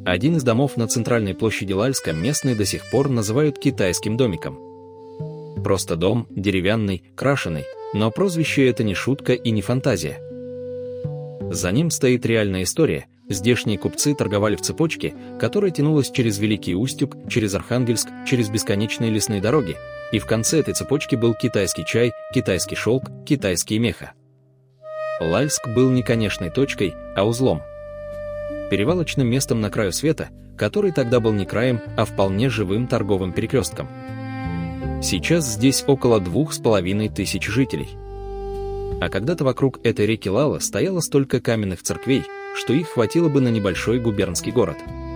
Один из домов на центральной площади Лальска местные до сих пор называют китайским домиком. Просто дом, деревянный, крашеный, но прозвище это не шутка и не фантазия. За ним стоит реальная история. Здешние купцы торговали в цепочке, которая тянулась через Великий Устюг, через Архангельск, через бесконечные лесные дороги, и в конце этой цепочки был китайский чай, китайский шелк, китайские меха. Лальск был не конечной точкой, а узлом. Перевалочным местом на краю света, который тогда был не краем, а вполне живым торговым перекрестком. Сейчас здесь около 2500 жителей. А когда-то вокруг этой реки Лала стояло столько каменных церквей, что их хватило бы на небольшой губернский город.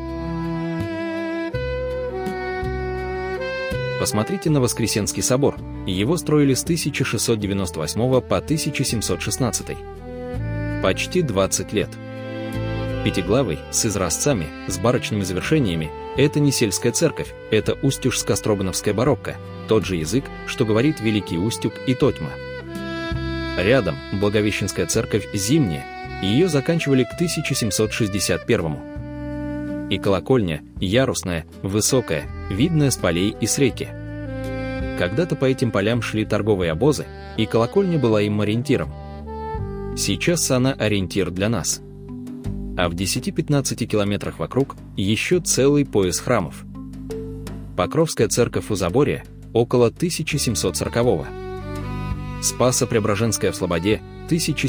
Посмотрите на Воскресенский собор. Его строили с 1698 по 1716. Почти 20 лет. Пятиглавый, с изразцами, с барочными завершениями, это не сельская церковь, это устюжско-строгановская барокко, тот же язык, что говорит Великий Устюг и Тотьма. Рядом Благовещенская церковь зимняя, ее заканчивали к 1761. И колокольня, ярусная, высокая, видная с полей и с реки. Когда-то по этим полям шли торговые обозы, и колокольня была им ориентиром. Сейчас она ориентир для нас. А в 10-15 километрах вокруг еще целый пояс храмов. Покровская церковь у Заборья около 1740-го. Спасо-Преображенская в Слободе